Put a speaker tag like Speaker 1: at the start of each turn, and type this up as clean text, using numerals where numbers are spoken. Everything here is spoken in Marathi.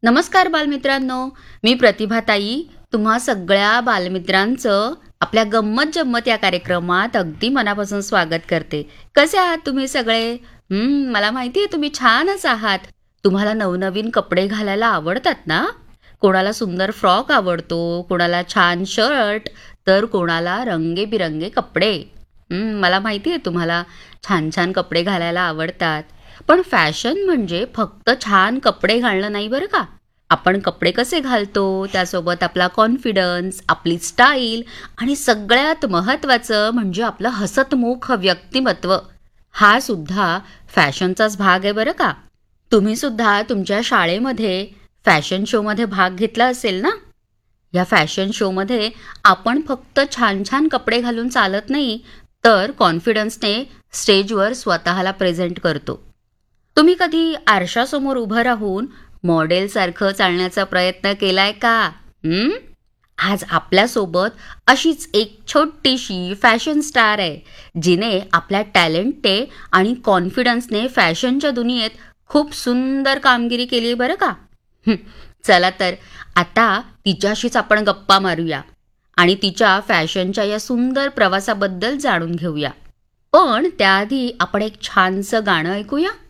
Speaker 1: नमस्कार बालमित्रांनो, मी प्रतिभाताई तुम्हा सगळ्या बालमित्रांचं आपल्या गंमत जम्मत या कार्यक्रमात अगदी मनापासून स्वागत करते. कसे आहात तुम्ही सगळे? मला माहिती आहे तुम्ही छानच आहात. तुम्हाला नवनवीन कपडे घालायला आवडतात ना? कोणाला सुंदर फ्रॉक आवडतो, कोणाला छान शर्ट, तर कोणाला रंगीबिरंगी कपडे. मला माहिती आहे तुम्हाला छान छान कपडे घालायला आवडतात. पण फॅशन म्हणजे फक्त छान कपडे घालणं नाही बरं का. आपण कपडे कसे घालतो त्यासोबत आपला कॉन्फिडन्स, आपली स्टाईल आणि सगळ्यात महत्त्वाचं म्हणजे आपलं हसतमुख व्यक्तिमत्व हा सुद्धा फॅशनचाच भाग आहे बरं का. तुम्ही सुद्धा तुमच्या शाळेमध्ये फॅशन शोमध्ये भाग घेतला असेल ना. या फॅशन शोमध्ये आपण फक्त छान छान कपडे घालून चालत नाही, तर कॉन्फिडन्सने स्टेजवर स्वतःला प्रेझेंट करतो. तुम्ही कधी आरशासमोर उभं राहून मॉडेलसारखं चालण्याचा प्रयत्न केलाय का? आज आपल्यासोबत अशीच एक छोटीशी फॅशन स्टार आहे, जिने आपल्या टॅलेंटने आणि कॉन्फिडन्सने फॅशनच्या दुनियेत खूप सुंदर कामगिरी केली आहे बरं का. चला तर आता तिच्याशीच आपण गप्पा मारूया आणि तिच्या फॅशनच्या या सुंदर प्रवासाबद्दल जाणून घेऊया. पण त्याआधी आपण एक छानसं गाणं ऐकूया.